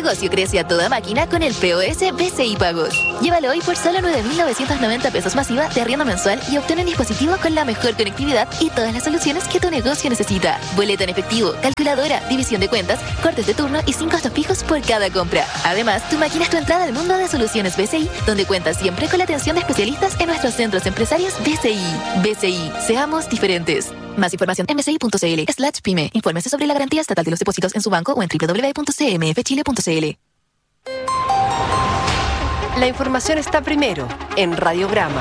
negocio crece a toda máquina con el POS BCI Pagos. Llévalo hoy por solo 9.990 pesos masiva de arriendo mensual y obtén un dispositivo con la mejor conectividad y todas las soluciones que tu negocio necesita. Boleta en efectivo, calculadora, división de cuentas, cortes de turno y sin costos fijos por cada compra. Además, tu máquina es tu entrada al mundo de soluciones BCI, donde cuentas siempre con la atención de especialistas en nuestros centros empresarios BCI. BCI, seamos diferentes. Más información en bci.cl/pyme. Infórmese sobre la garantía estatal de los depósitos en su banco o en www.cmfchile.cl. La información está primero en Radiograma.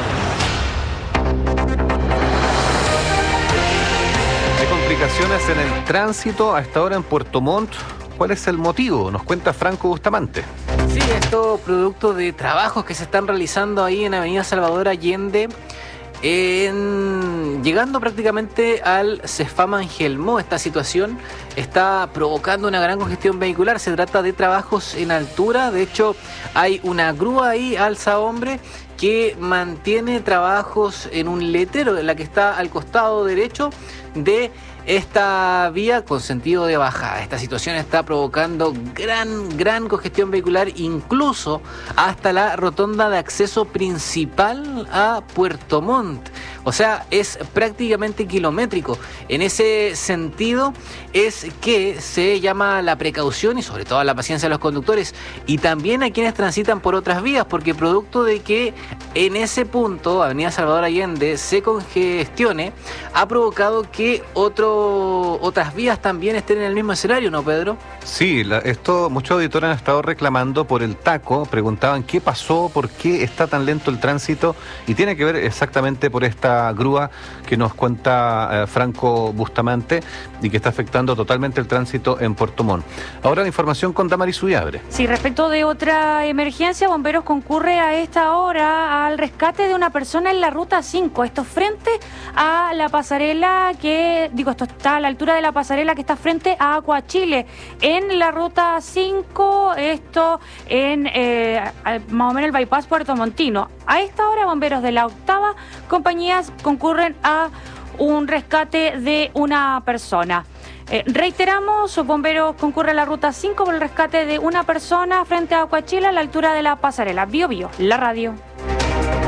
Hay complicaciones en el tránsito a esta hora en Puerto Montt. ¿Cuál es el motivo? Nos cuenta Franco Bustamante. Sí, esto producto de trabajos que se están realizando ahí en Avenida Salvador Allende, llegando prácticamente al Cefam Angelmó. Esta situación está provocando una gran congestión vehicular. Se trata de trabajos en altura. De hecho, hay una grúa ahí, alza hombre, que mantiene trabajos en un letrero, en la que está al costado derecho de esta vía con sentido de bajada. Esta situación está provocando gran congestión vehicular, incluso hasta la rotonda de acceso principal a Puerto Montt. O sea, es prácticamente kilométrico. En ese sentido es que se llama la precaución y sobre todo la paciencia de los conductores y también a quienes transitan por otras vías, porque producto de que en ese punto, Avenida Salvador Allende, se congestione, ha provocado que otras vías también estén en el mismo escenario, ¿no, Pedro? Sí, muchos auditores han estado reclamando por el taco, preguntaban qué pasó, por qué está tan lento el tránsito, y tiene que ver exactamente por esta grúa que nos cuenta Franco Bustamante y que está afectando totalmente el tránsito en Puerto Montt. Ahora la información con Damaris Ullabre. Sí, respecto de otra emergencia, bomberos concurre a esta hora al rescate de una persona en la ruta 5. Esto frente a la pasarela esto está a la altura de la pasarela que está frente a Acuachile. En la ruta 5, esto en más o menos el bypass puertomontino. A esta hora, bomberos de la 8ª compañías concurren a un rescate de una persona. Reiteramos, bomberos concurren a la ruta 5 por el rescate de una persona frente a Acuachile a la altura de la pasarela. Bio, la radio.